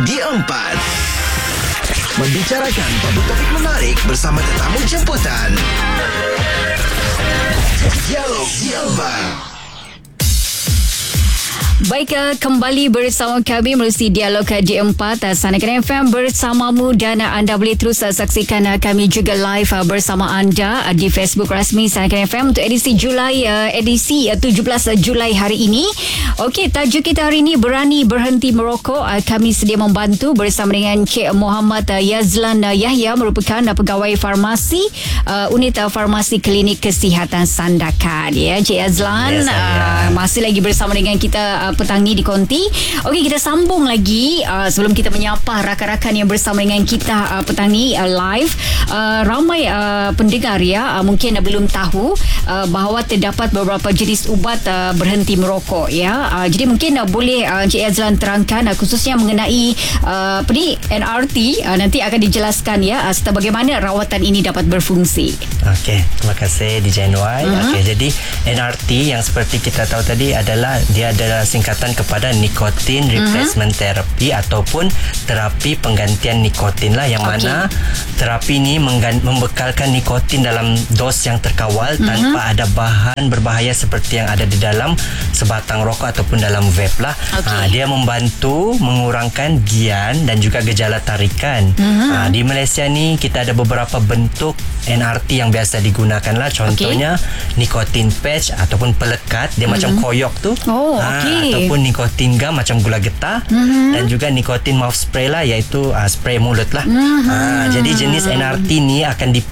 di 4. Membicarakan topik-topik menarik bersama tetamu jemputan. Dialog di 4. Baik, kembali bersama kami melalui Dialog J4 Sanakan FM bersamamu, dan anda boleh terus saksikan kami juga live bersama anda di Facebook rasmi Sanakan FM untuk edisi 17 Julai hari ini. Okey, tajuk kita hari ini, berani berhenti merokok. Kami sedia membantu bersama dengan Cik Muhammad Yazlan Yahya, merupakan pegawai farmasi unit farmasi Klinik Kesihatan Sandakan. Ya, Cik Yazlan, masih lagi bersama dengan kita petang ni di Konti. Okey, kita sambung lagi sebelum kita menyapa rakan-rakan yang bersama dengan kita petang ni live. Ramai pendengar mungkin belum tahu bahawa terdapat beberapa jenis ubat berhenti merokok ya. Jadi mungkin boleh Encik Yazlan terangkan khususnya mengenai NRT, nanti akan dijelaskan ya, serta bagaimana rawatan ini dapat berfungsi. Okey, terima kasih DJ NY. Okey, jadi NRT yang seperti kita tahu tadi dia adalah singkatan kepada Nicotine Replacement Therapy ataupun terapi penggantian nikotin lah, yang mana terapi ni membekalkan nikotin dalam dos yang terkawal tanpa ada bahan berbahaya seperti yang ada di dalam sebatang rokok ataupun dalam vape lah. Dia membantu mengurangkan gian dan juga gejala tarikan. Di Malaysia ni kita ada beberapa bentuk NRT yang biasa digunakan lah. Contohnya nikotin patch ataupun pelekat, dia macam koyok tu. Ataupun nikotin gum macam gula getah, dan juga nikotin mouth spray lah, iaitu spray mulut lah. Jadi jenis NRT ni akan